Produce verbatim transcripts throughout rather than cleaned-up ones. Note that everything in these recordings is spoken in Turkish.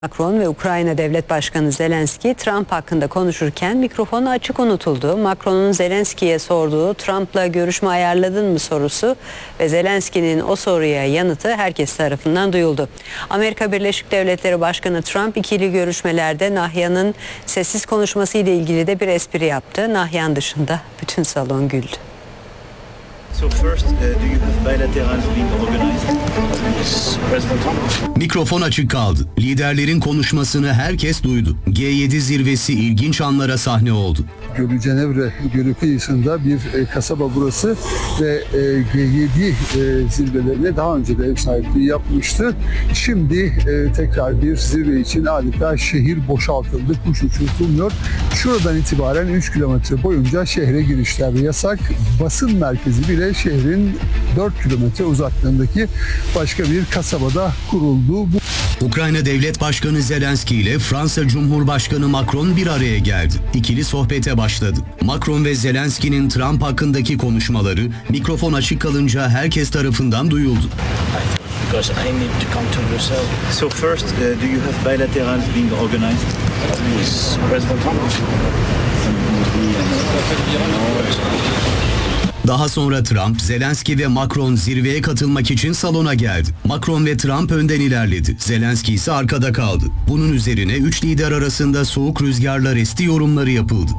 Macron ve Ukrayna Devlet Başkanı Zelenski Trump hakkında konuşurken mikrofonu açık unutuldu. Macron'un Zelenski'ye sorduğu "Trump'la görüşme ayarladın mı?" sorusu ve Zelenski'nin o soruya yanıtı herkes tarafından duyuldu. Amerika Birleşik Devletleri Başkanı Trump ikili görüşmelerde Nahyan'ın sessiz konuşması ile ilgili de bir espri yaptı. Nahyan dışında bütün salon güldü. So first, uh, do you have bilaterals being organized? Yes, President Trump. Mikrofon açık kaldı. Liderlerin konuşmasını herkes duydu. G yedi zirvesi ilginç anlara sahne oldu. Gölü Cenevre Gölü kıyısında bir e, kasaba burası ve e, G yedi e, zirvelerine daha önce de ev sahipliği yapmıştı. Şimdi e, tekrar bir zirve için adeta şehir boşaltıldı, kuş uçurtulmuyor. Şuradan itibaren üç kilometre boyunca şehre girişler yasak. Basın merkezi bile şehrin dört kilometre uzaklığındaki başka bir kasabada kuruldu. Bu... Ukrayna Devlet Başkanı Zelenski ile Fransa Cumhurbaşkanı Macron bir araya geldi. İkili sohbete başladı. Macron ve Zelenski'nin Trump hakkındaki konuşmaları mikrofon açık kalınca herkes tarafından duyuldu. Because I need to come to yourself. So first, uh, do you have bilaterals being organized? Yes, President Trump. Daha sonra Trump, Zelenski ve Macron zirveye katılmak için salona geldi. Macron ve Trump önden ilerledi. Zelenski ise arkada kaldı. Bunun üzerine üç lider arasında soğuk rüzgarlar esti yorumları yapıldı.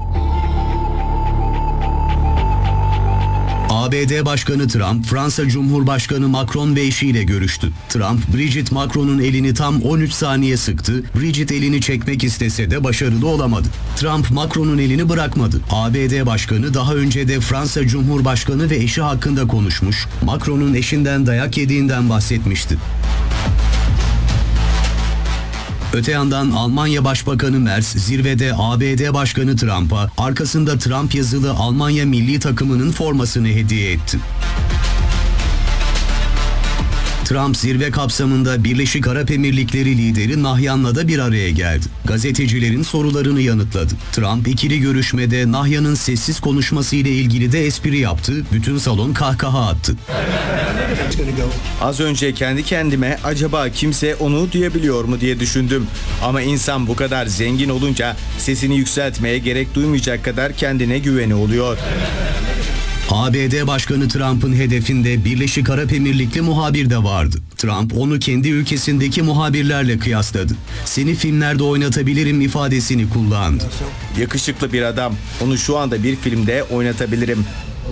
A B D Başkanı Trump, Fransa Cumhurbaşkanı Macron ve eşiyle görüştü. Trump, Brigitte Macron'un elini tam on üç saniye sıktı. Brigitte elini çekmek istese de başarılı olamadı. Trump, Macron'un elini bırakmadı. A B D Başkanı daha önce de Fransa Cumhurbaşkanı ve eşi hakkında konuşmuş, Macron'un eşinden dayak yediğinden bahsetmişti. Öte yandan Almanya Başbakanı Merz zirvede A B D Başkanı Trump'a arkasında Trump yazılı Almanya milli takımının formasını hediye etti. Trump zirve kapsamında Birleşik Arap Emirlikleri lideri Nahyan'la da bir araya geldi. Gazetecilerin sorularını yanıtladı. Trump ikili görüşmede Nahyan'ın sessiz konuşması ile ilgili de espri yaptı. Bütün salon kahkaha attı. Az önce kendi kendime acaba kimse onu duyabiliyor mu diye düşündüm. Ama insan bu kadar zengin olunca sesini yükseltmeye gerek duymayacak kadar kendine güveni oluyor. A B D Başkanı Trump'ın hedefinde Birleşik Arap Emirlikli muhabir de vardı. Trump onu kendi ülkesindeki muhabirlerle kıyasladı. "Seni filmlerde oynatabilirim" ifadesini kullandı. Yakışıklı bir adam. Onu şu anda bir filmde oynatabilirim.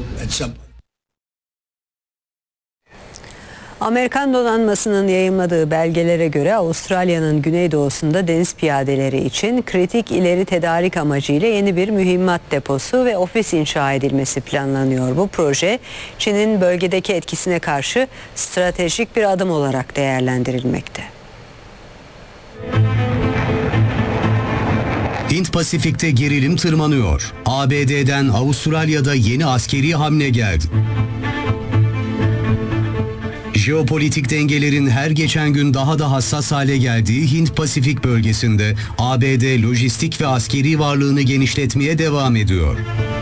Amerikan donanmasının yayımladığı belgelere göre Avustralya'nın güneydoğusunda deniz piyadeleri için kritik ileri tedarik amacıyla yeni bir mühimmat deposu ve ofis inşa edilmesi planlanıyor. Bu proje Çin'in bölgedeki etkisine karşı stratejik bir adım olarak değerlendirilmekte. Hint Pasifik'te gerilim tırmanıyor. A B D'den Avustralya'da yeni askeri hamle geldi. Jeopolitik dengelerin her geçen gün daha da hassas hale geldiği Hint-Pasifik bölgesinde A B D lojistik ve askeri varlığını genişletmeye devam ediyor.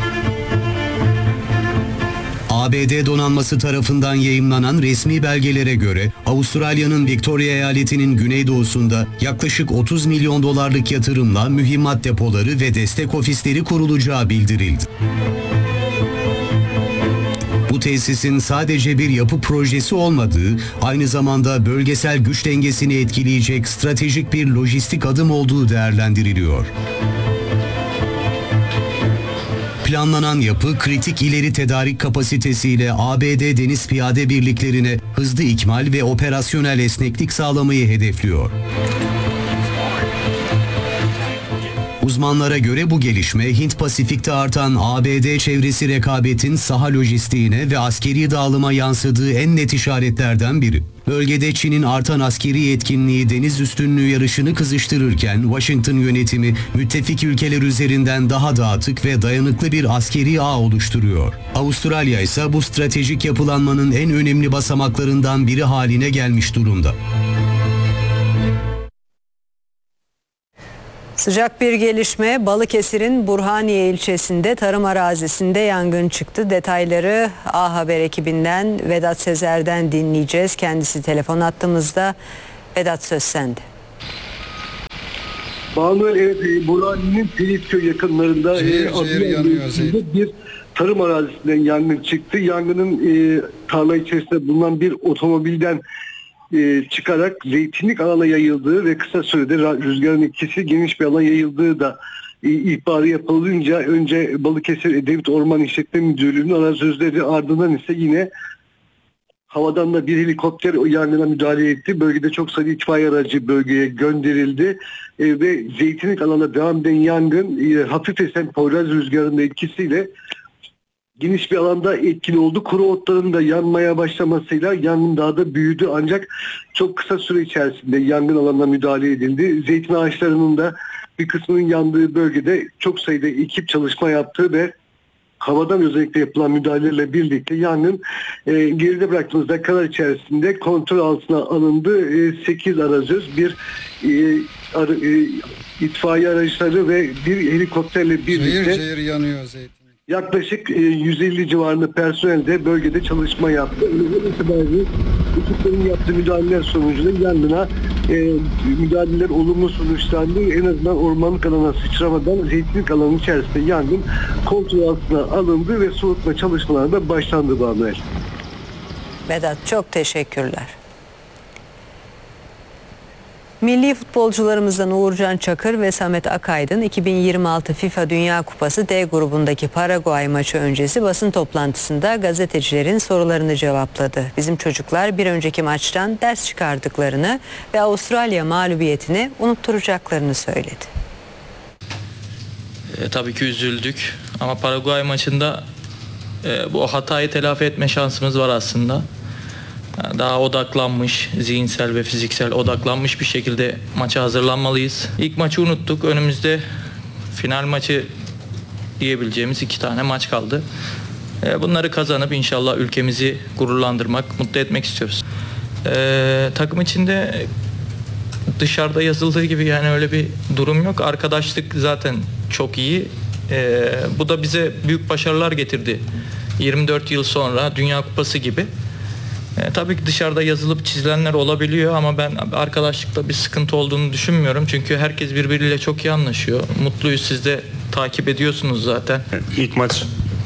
A B D donanması tarafından yayımlanan resmi belgelere göre Avustralya'nın Victoria eyaletinin güneydoğusunda yaklaşık otuz milyon dolarlık yatırımla mühimmat depoları ve destek ofisleri kurulacağı bildirildi. Bu tesisin sadece bir yapı projesi olmadığı, aynı zamanda bölgesel güç dengesini etkileyecek stratejik bir lojistik adım olduğu değerlendiriliyor. Planlanan yapı, kritik ileri tedarik kapasitesiyle A B D deniz piyade birliklerine hızlı ikmal ve operasyonel esneklik sağlamayı hedefliyor. Uzmanlara göre bu gelişme Hint-Pasifik'te artan A B D çevresi rekabetin saha lojistiğine ve askeri dağılıma yansıdığı en net işaretlerden biri. Bölgede Çin'in artan askeri yetkinliği deniz üstünlüğü yarışını kızıştırırken Washington yönetimi müttefik ülkeler üzerinden daha dağıtık ve dayanıklı bir askeri ağ oluşturuyor. Avustralya ise bu stratejik yapılanmanın en önemli basamaklarından biri haline gelmiş durumda. Sıcak bir gelişme, Balıkesir'in Burhaniye ilçesinde tarım arazisinde yangın çıktı. Detayları A Haber ekibinden Vedat Sezer'den dinleyeceğiz. Kendisi telefon attığımızda. Vedat, söz sende. Banu evet, e, Burhani'nin Pelitköy yakınlarında Zehir, e, zehir Adıyaman yanıyor, bölgesinde zehir. bir tarım arazisinden yangın çıktı. Yangının e, tarla içerisinde bulunan bir otomobilden e, çıkarak zeytinlik alana yayıldığı ve kısa sürede ra- rüzgarın etkisi geniş bir alana yayıldığı da e, ihbarı yapılınca önce Balıkesir Edremit Orman İşletme Müdürlüğü'nün arazözleri, ardından ise yine havadan da bir helikopter o yangına müdahale etti. Bölgede çok sayıda itfaiye aracı bölgeye gönderildi. E, ve zeytinlik alana devam eden yangın e, hafif esen Poyraz rüzgarının etkisiyle geniş bir alanda etkili oldu. Kuru otların da yanmaya başlamasıyla yangın daha da büyüdü. Ancak çok kısa süre içerisinde yangın alanına müdahale edildi. Zeytin ağaçlarının da bir kısmının yandığı bölgede çok sayıda ekip çalışma yaptı ve havadan özellikle yapılan müdahalelerle birlikte yangın e, geride bıraktığımız dakikalar içerisinde kontrol altına alındı. E, sekiz arazöz, bir e, ar, e, itfaiye araçları ve bir helikopterle birlikte Zehir zehir yanıyor zeytin. yaklaşık e, yüz elli civarında personel de bölgede çalışma yaptı. Öyle itibariyle ekiplerin yaptığı müdahaleler sonucunda yangına e, müdahaleler olumlu sonuçlandı. En azından ormanlık alana sıçramadan zeytinlik alanının içerisinde yangın kontrol altına alındı ve soğutma çalışmaları da başlandı Banuel. Vedat, çok teşekkürler. Milli futbolcularımızdan Uğurcan Çakır ve Samet Akaydın iki bin yirmi altı FIFA Dünya Kupası D grubundaki Paraguay maçı öncesi basın toplantısında gazetecilerin sorularını cevapladı. Bizim çocuklar bir önceki maçtan ders çıkardıklarını ve Avustralya mağlubiyetini unutturacaklarını söyledi. E, tabii ki üzüldük ama Paraguay maçında e, bu hatayı telafi etme şansımız var aslında. Daha odaklanmış, zihinsel ve fiziksel odaklanmış bir şekilde maça hazırlanmalıyız. İlk maçı unuttuk. Önümüzde final maçı diyebileceğimiz iki tane maç kaldı. Bunları kazanıp inşallah ülkemizi gururlandırmak, mutlu etmek istiyoruz. Ee, takım içinde dışarıda yazıldığı gibi yani öyle bir durum yok. Arkadaşlık zaten çok iyi. Ee, bu da bize büyük başarılar getirdi. yirmi dört yıl sonra Dünya Kupası gibi. E, tabii ki dışarıda yazılıp çizilenler olabiliyor ama ben arkadaşlıkta bir sıkıntı olduğunu düşünmüyorum. Çünkü herkes birbiriyle çok iyi anlaşıyor. Mutluyuz, siz de takip ediyorsunuz zaten. İlk maç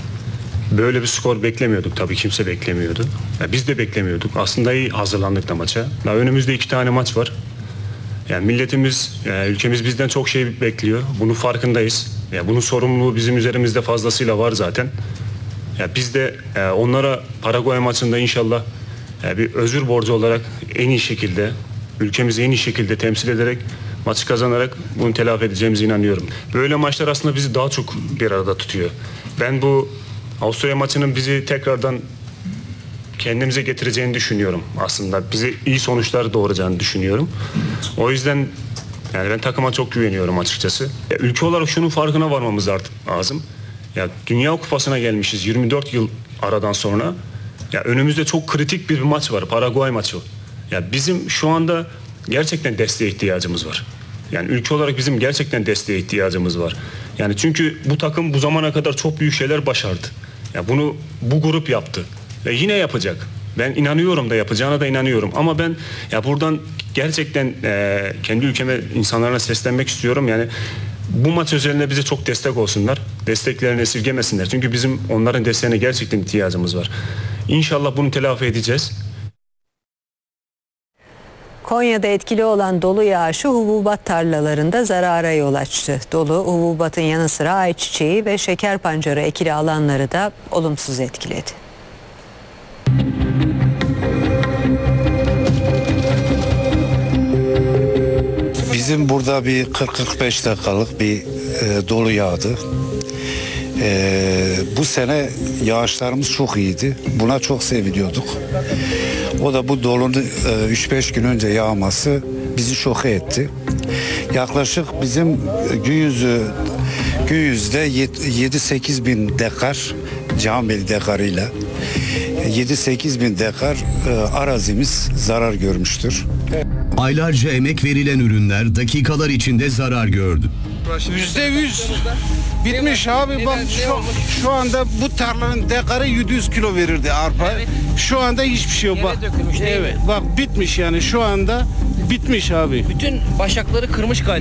böyle bir skor beklemiyorduk, tabii kimse beklemiyordu. Ya biz de beklemiyorduk. Aslında iyi hazırlandık da maça. Ya önümüzde iki tane maç var. Yani milletimiz, yani ülkemiz bizden çok şey bekliyor. Bunun farkındayız. Ya bunun sorumluluğu bizim üzerimizde fazlasıyla var zaten. Ya biz de e, onlara Paraguay maçında inşallah e, bir özür borcu olarak en iyi şekilde, ülkemizi en iyi şekilde temsil ederek, maçı kazanarak bunu telafi edeceğimize inanıyorum. Böyle maçlar aslında bizi daha çok bir arada tutuyor. Ben bu Avusturya maçının bizi tekrardan kendimize getireceğini düşünüyorum aslında. Bize iyi sonuçlar doğuracağını düşünüyorum. O yüzden yani ben takıma çok güveniyorum açıkçası. Ya, ülke olarak şunun farkına varmamız artık lazım. Ya Dünya Kupası'na gelmişiz yirmi dört yıl aradan sonra. Ya önümüzde çok kritik bir maç var, Paraguay maçı. Ya bizim şu anda gerçekten desteğe ihtiyacımız var. Yani ülke olarak bizim gerçekten desteğe ihtiyacımız var. Yani çünkü bu takım bu zamana kadar çok büyük şeyler başardı. Ya bunu bu grup yaptı ve yine yapacak. Ben inanıyorum da yapacağına da inanıyorum. Ama ben ya buradan gerçekten e, kendi ülkeme, insanlarına seslenmek istiyorum. Yani bu maç özelinde bize çok destek olsunlar. Desteklerini esirgemesinler. Çünkü bizim onların desteğine gerçekten ihtiyacımız var. İnşallah bunu telafi edeceğiz. Konya'da etkili olan dolu yağışı hububat tarlalarında zarara yol açtı. Dolu hububatın yanı sıra ayçiçeği ve şeker pancarı ekili alanları da olumsuz etkiledi. Bizim burada bir kırk kırk beş dakikalık bir e, dolu yağdı. E, bu sene yağışlarımız çok iyiydi. Buna çok seviniyorduk. O da bu dolunun e, üç beş gün önce yağması bizi şoke etti. Yaklaşık bizim gün yüzü gün yüzde yedi sekiz bin dekar camil dekarıyla yedi sekiz bin dekar e, arazimiz zarar görmüştür. Aylarca emek verilen ürünler dakikalar içinde zarar gördü. Yüzde yüz bitmiş abi, bak şu, şu anda bu tarlanın dekarı yedi yüz kilo verirdi arpa. Evet. Şu anda hiçbir şey yok. Bak, evet, bak bitmiş yani şu anda bitmiş abi. Bütün başakları kırmış galiba.